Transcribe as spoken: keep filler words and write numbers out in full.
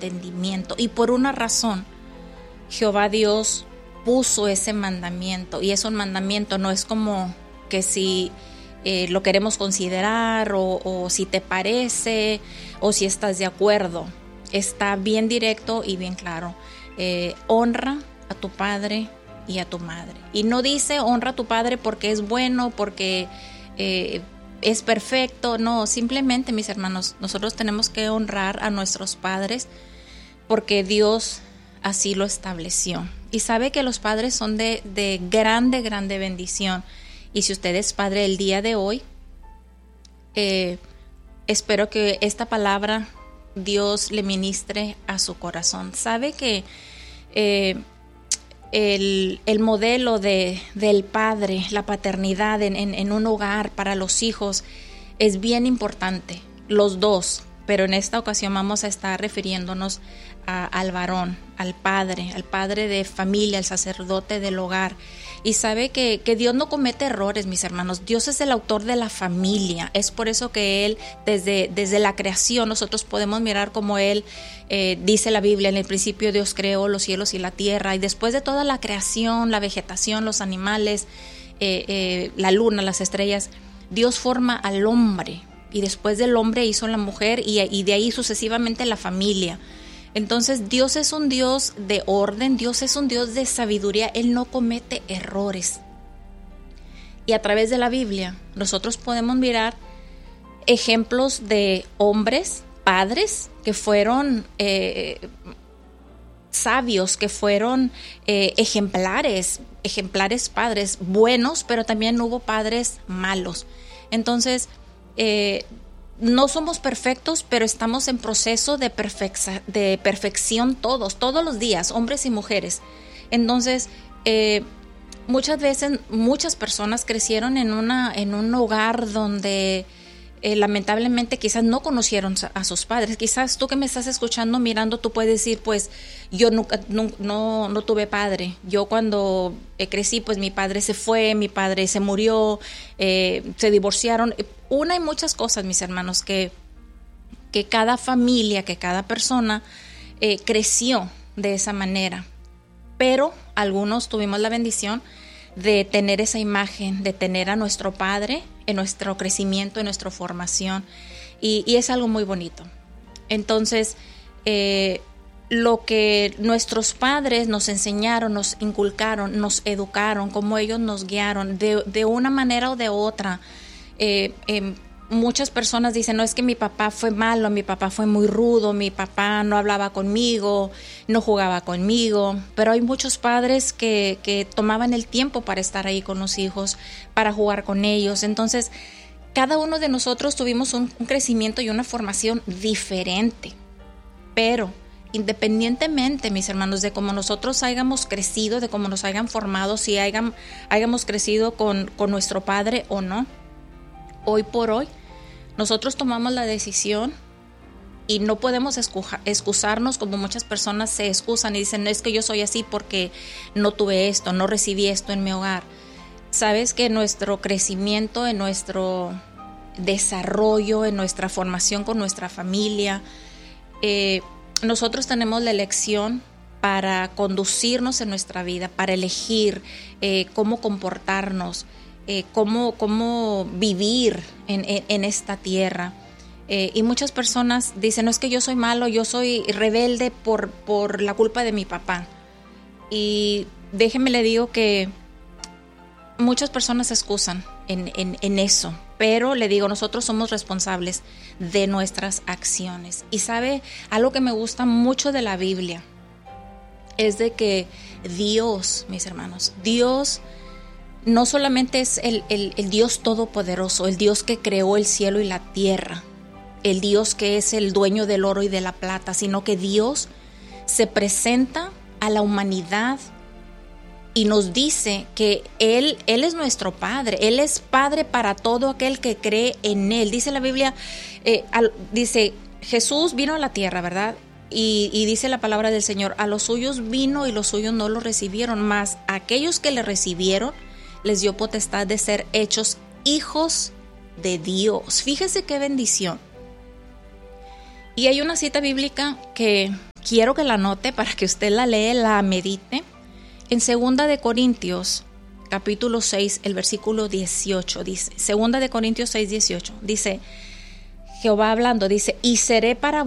entendimiento. Y por una razón, Jehová Dios puso ese mandamiento. Y es un mandamiento, no es como que si eh, lo queremos considerar o, o si te parece o si estás de acuerdo. Está bien directo y bien claro. Eh, honra a tu padre y a tu madre. Y no dice honra a tu padre porque es bueno, porque eh, es perfecto. No, simplemente, mis hermanos, nosotros tenemos que honrar a nuestros padres porque Dios así lo estableció. Y sabe que los padres son de, de grande, grande bendición. Y si usted es padre el día de hoy, eh, espero que esta palabra Dios le ministre a su corazón. Sabe que eh, el, el modelo de, del padre, la paternidad en, en, en un hogar para los hijos es bien importante, los dos, pero en esta ocasión vamos a estar refiriéndonos a, al varón, al padre, al padre de familia, al sacerdote del hogar. Y sabe que, que Dios no comete errores, mis hermanos. Dios es el autor de la familia. Es por eso que Él, desde, desde la creación, nosotros podemos mirar como Él, eh, dice la Biblia, en el principio Dios creó los cielos y la tierra. Y después de toda la creación, la vegetación, los animales, eh, eh, la luna, las estrellas, Dios forma al hombre. Y después del hombre hizo la mujer y, y de ahí sucesivamente la familia. Entonces Dios es un Dios de orden, Dios es un Dios de sabiduría, Él no comete errores. Y a través de la Biblia nosotros podemos mirar ejemplos de hombres, padres, que fueron eh, sabios, que fueron eh, ejemplares, ejemplares padres, buenos, pero también hubo padres malos. Entonces, eh, no somos perfectos, pero estamos en proceso de, perfecca, de perfección todos, todos los días, hombres y mujeres. Entonces, eh, muchas veces, muchas personas crecieron en, una, en un hogar donde eh, lamentablemente quizás no conocieron a sus padres. Quizás tú que me estás escuchando, mirando, tú puedes decir, pues yo nunca, no, no, no tuve padre. Yo cuando eh, crecí, pues mi padre se fue, mi padre se murió, eh, se divorciaron. Una y muchas cosas, mis hermanos, que, que cada familia, que cada persona eh, creció de esa manera. Pero algunos tuvimos la bendición de tener esa imagen, de tener a nuestro padre en nuestro crecimiento, en nuestra formación. Y, y es algo muy bonito. Entonces, eh, lo que nuestros padres nos enseñaron, nos inculcaron, nos educaron, cómo ellos nos guiaron, de, de una manera o de otra. Eh, eh, muchas personas dicen, no, es que mi papá fue malo, mi papá fue muy rudo, mi papá no hablaba conmigo, no jugaba conmigo, pero hay muchos padres que, que tomaban el tiempo para estar ahí con los hijos, para jugar con ellos. Entonces, cada uno de nosotros tuvimos un, un crecimiento y una formación diferente, pero independientemente, mis hermanos, de cómo nosotros hayamos crecido, de cómo nos hayan formado, si hayan, hayamos crecido con, con nuestro padre o no, hoy por hoy, nosotros tomamos la decisión y no podemos excuja, excusarnos como muchas personas se excusan y dicen, no, es que yo soy así porque no tuve esto, no recibí esto en mi hogar. Sabes que nuestro crecimiento, en nuestro desarrollo, en nuestra formación con nuestra familia, eh, nosotros tenemos la elección para conducirnos en nuestra vida, para elegir eh, cómo comportarnos, Eh, cómo, cómo vivir en, en, en esta tierra. Eh, y muchas personas dicen, no, es que yo soy malo, yo soy rebelde por, por la culpa de mi papá. Y déjeme le digo que muchas personas se excusan en, en, en eso, pero le digo, nosotros somos responsables de nuestras acciones. Y sabe, algo que me gusta mucho de la Biblia es de que Dios, mis hermanos, Dios no solamente es el, el, el Dios todopoderoso, el Dios que creó el cielo y la tierra, el Dios que es el dueño del oro y de la plata, sino que Dios se presenta a la humanidad y nos dice que Él, Él es nuestro Padre, Él es Padre para todo aquel que cree en Él. Dice la Biblia, eh, al, dice, Jesús vino a la tierra, ¿verdad? Y, y dice la palabra del Señor, a los suyos vino y los suyos no lo recibieron, mas a aquellos que le recibieron, les dio potestad de ser hechos hijos de Dios. Fíjese qué bendición. Y hay una cita bíblica que, quiero que la anote para que usted la lee, la medite. En Segunda de Corintios, capítulo seis, el versículo dieciocho, dice, Segunda de Corintios seis, dieciocho, dice, Jehová hablando, dice, y seré para